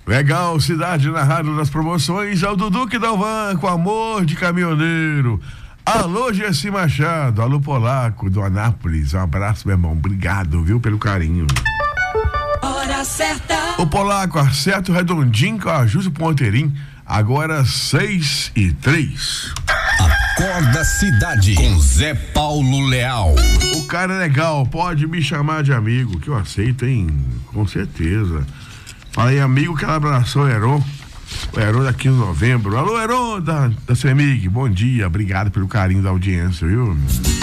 Legal, cidade na rádio das promoções, é o Dudu que dá o van com amor de caminhoneiro. Alô, Gessi Machado, alô, Polaco, do Anápolis, um abraço, meu irmão, obrigado, viu, pelo carinho. Hora certa. O Polaco, acerta o redondinho que eu ajusto o ponteirinho, agora 6:03. Acorda Cidade, com Zé Paulo Leal. O cara é legal, pode me chamar de amigo, que eu aceito, hein, com certeza. Fala aí, amigo, que ela abraçou o Heron da 15 de novembro. Alô, Heron da CEMIG, bom dia, obrigado pelo carinho da audiência, viu?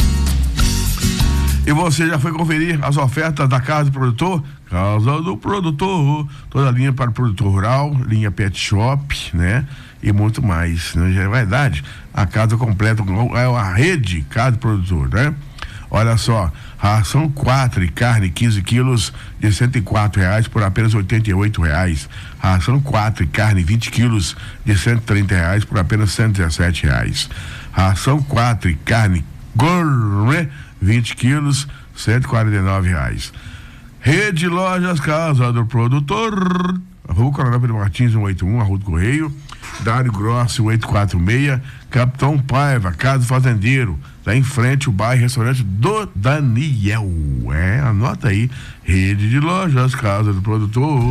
E você já foi conferir as ofertas da Casa do Produtor? Casa do Produtor, toda a linha para o produtor rural, linha pet shop, né? E muito mais, né? Já é verdade, a casa completa, é a rede Casa do Produtor, né? Olha só, ração 4 e carne 15 quilos de R$104 por apenas R$88. Ração 4 e carne 20 quilos de R$130 por apenas R$117. Ração 4 e carne gourmet 20 quilos, R$149. Rede Lojas Casa do Produtor, Rua Coronel Pedro Martins 181, a Rua do Correio, Dário Grossi 846, Capitão Paiva, Casa do Fazendeiro, lá em frente o bairro restaurante do Daniel. Anota aí, Rede de Lojas Casa do Produtor.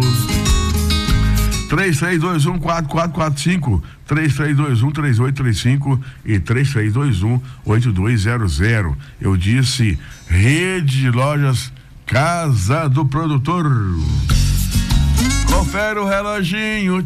3321-4445, 3321-3835 e 3321-8200. Eu disse Rede de Lojas Casa do Produtor. Confere o reloginho.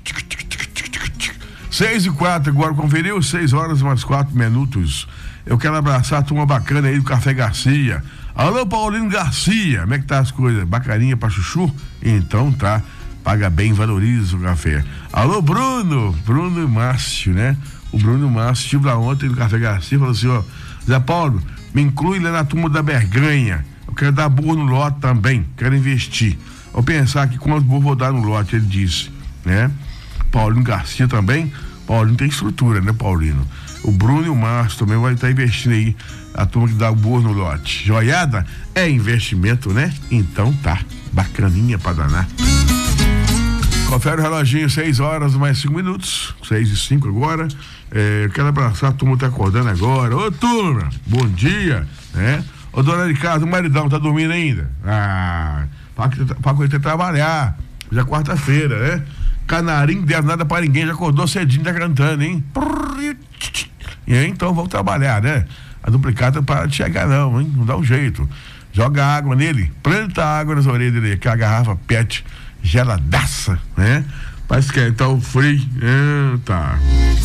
6:04, agora conferiu? 6 horas mais 4 minutos. Eu quero abraçar a turma bacana aí do Café Garcia. Alô, Paulino Garcia, como é que tá as coisas? Bacaninha pra chuchu? Então tá, paga bem, valoriza o café. Alô, Bruno e Márcio, né? O Bruno e o Márcio, estive lá ontem no Café Garcia, falou assim, ó, Zé Paulo, me inclui lá na turma da Berganha, eu quero dar burro no lote também, quero investir. Vou pensar aqui quantos burros vou dar no lote, ele disse, né? Paulino Garcia também, Paulino tem estrutura, né, Paulino? O Bruno e o Márcio também vai estar investindo aí, a turma que dá o burro no lote. Joiada é investimento, né? Então tá, bacaninha pra danar. Confere o reloginho, 6 horas mais 5 minutos, 6:05 agora. Quero abraçar a turma que tá acordando agora. Ô turma, bom dia, né? Ô dona de casa, o maridão tá dormindo ainda? Pra ele ter trabalhar, já é quarta-feira, né? Canarinho, não deve nada pra ninguém, já acordou cedinho, tá cantando, hein? E aí, então vamos trabalhar, né? A duplicata para de chegar não, hein? Não dá um jeito. Joga água nele, planta água nas orelhas dele, que é a garrafa PET geladaça, né? Pra esquentar o frio. Tá.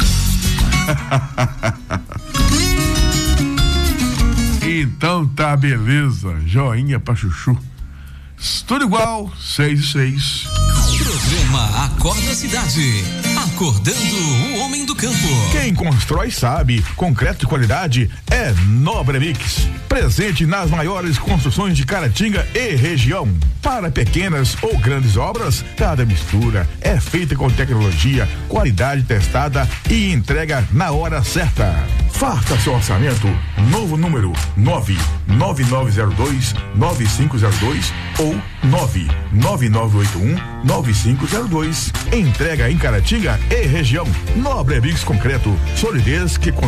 Então tá, beleza. Joinha pra chuchu. Tudo igual, 6:06. Programa Acorda Cidade. Acordando o homem do campo. Quem constrói sabe, concreto de qualidade é Nobre Mix. Presente nas maiores construções de Caratinga e região. Para pequenas ou grandes obras, cada mistura é feita com tecnologia, qualidade testada e entrega na hora certa. Faça seu orçamento. Novo número 99902-9502 ou 99981-9502. Entrega em Caratinga e região. Nobre Mix Concreto, solidez que